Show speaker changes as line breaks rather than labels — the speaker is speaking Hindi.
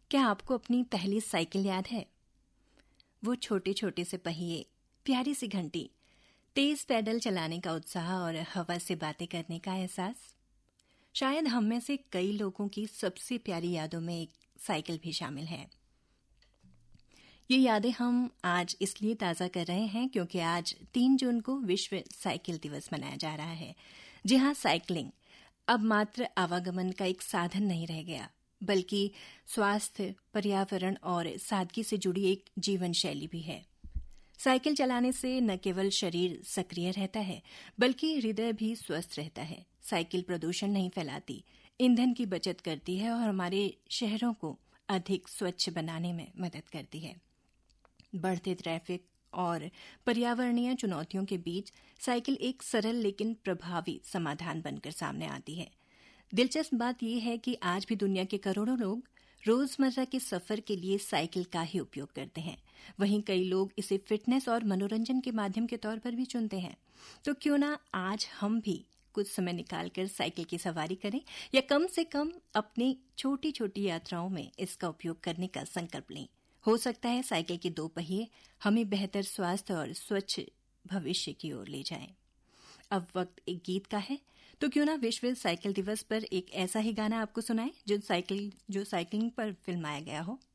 क्या आपको अपनी पहली साइकिल याद है? वो छोटे छोटे से पहिए, प्यारी सी घंटी, तेज पैडल चलाने का उत्साह और हवा से बातें करने का एहसास। शायद हम में से कई लोगों की सबसे प्यारी यादों में एक साइकिल भी शामिल है। ये यादें हम आज इसलिए ताज़ा कर रहे हैं क्योंकि आज 3 जून को विश्व साइकिल दिवस मनाया जा रहा है। जी हाँ, साइकिलिंग अब मात्र आवागमन का एक साधन नहीं रह गया, बल्कि स्वास्थ्य, पर्यावरण और सादगी से जुड़ी एक जीवन शैली भी है। साइकिल चलाने से न केवल शरीर सक्रिय रहता है, बल्कि हृदय भी स्वस्थ रहता है। साइकिल प्रदूषण नहीं फैलाती, ईंधन की बचत करती है और हमारे शहरों को अधिक स्वच्छ बनाने में मदद करती है। बढ़ते ट्रैफिक और पर्यावरणीय चुनौतियों के बीच साइकिल एक सरल लेकिन प्रभावी समाधान बनकर सामने आती है। दिलचस्प बात यह है कि आज भी दुनिया के करोड़ों लोग रोजमर्रा के सफर के लिए साइकिल का ही उपयोग करते हैं। वहीं कई लोग इसे फिटनेस और मनोरंजन के माध्यम के तौर पर भी चुनते हैं। तो क्यों ना आज हम भी कुछ समय निकालकर साइकिल की सवारी करें या कम से कम अपनी छोटी छोटी यात्राओं में इसका उपयोग करने का संकल्प लें। हो सकता है साइकिल के 2 पहिए हमें बेहतर स्वास्थ्य और स्वच्छ भविष्य की ओर ले जाएं। अब वक्त एक गीत का है, तो क्यों ना विश्व साइकिल दिवस पर एक ऐसा ही गाना आपको सुनाएं जो साइकिलिंग पर फिल्माया गया हो।